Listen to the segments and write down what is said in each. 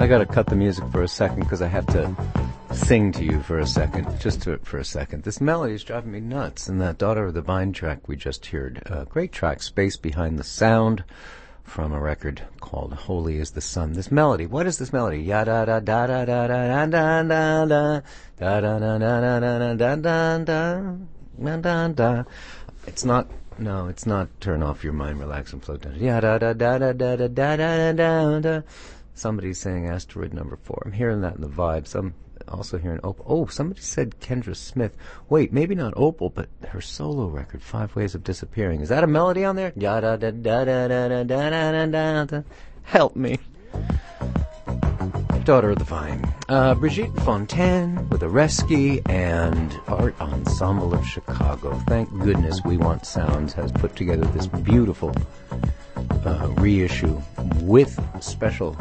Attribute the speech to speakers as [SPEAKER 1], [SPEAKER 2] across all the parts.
[SPEAKER 1] I gotta cut the music for a second because I have to sing to you for a second, for a second. This melody is driving me nuts, and that Daughter of the Vine track we just heard, great track, Space Behind the Sound, from a record called Holy is the Sun. This melody, what is this melody? Ya da da da da da da da da da da da da da da da da da da. It's not. No, it's not Turn Off Your Mind, Relax and Float Down. Ya da da da da da da da da da da. Somebody's saying Asteroid Number 4. I'm hearing that in the vibes. I'm also hearing Opal. Oh, somebody said Kendra Smith. Wait, maybe not Opal, but her solo record, 5 Ways of Disappearing. Is that a melody on there? Ya da da da da da da da da da da. Help me. Daughter of the Vine. Brigitte Fontaine with Areski and Art Ensemble of Chicago. Thank goodness We Want Sounds has put together this beautiful reissue with special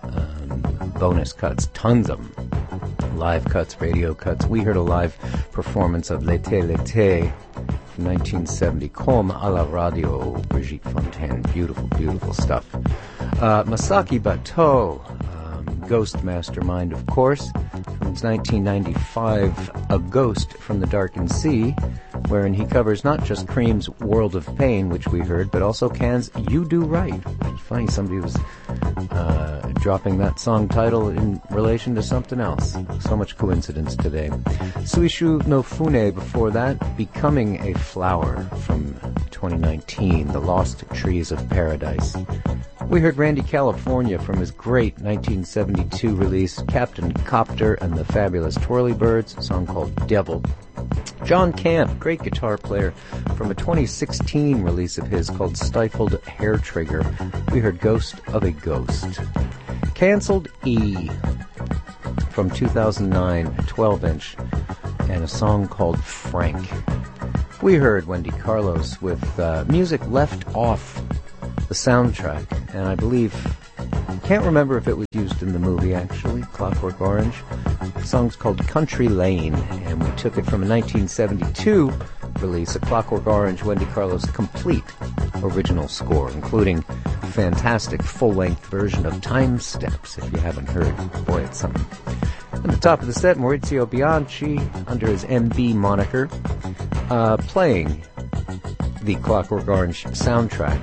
[SPEAKER 1] bonus cuts, tons of them. Live cuts, radio cuts. We heard a live performance of L'été, L'été from 1970. Comme à la radio, Brigitte Fontaine. Beautiful, beautiful stuff. Masaki Bateau, Ghost Mastermind, of course, from his 1995 A Ghost from the Darkened Sea, wherein he covers not just Cream's World of Pain, which we heard, but also Can's You Do Right. It's funny, somebody was dropping that song title in relation to something else. So much coincidence today. Suishu no Fune before that, Becoming a Flower from 2019, The Lost Trees of Paradise. We heard Randy California from his great 1972 release, Captain Copter and the Fabulous Twirlybirds, a song called Devil. John Camp, great guitar player, from a 2016 release of his called Stifled Hair Trigger. We heard Ghost of a Ghost. Cancelled E from 2009, a 12-inch, and a song called Frank. We heard Wendy Carlos with music left off the soundtrack, and I believe, can't remember if it was used in the movie actually, Clockwork Orange. The song's called Country Lane, and we took it from a 1972 release, a Clockwork Orange Wendy Carlos complete original score, including a fantastic full-length version of Time Steps, if you haven't heard. Boy, it's something. At the top of the set, Maurizio Bianchi, under his MB moniker, playing the Clockwork Orange soundtrack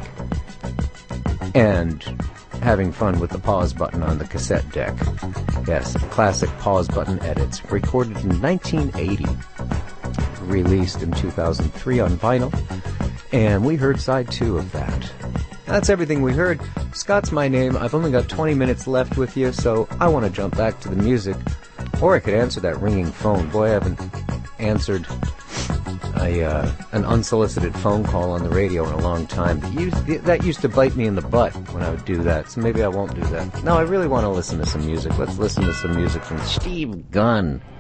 [SPEAKER 1] and having fun with the pause button on the cassette deck. Yes, classic pause button edits. Recorded in 1980. Released in 2003 on vinyl. And we heard side 2 of that. That's everything we heard. Scott's my name. I've only got 20 minutes left with you, so I want to jump back to the music. Or I could answer that ringing phone. Boy, I haven't answered an unsolicited phone call on the radio in a long time. That used to bite me in the butt when I would do that, so maybe I won't do that. No, I really want to listen to some music. Let's listen to some music from Steve Gunn.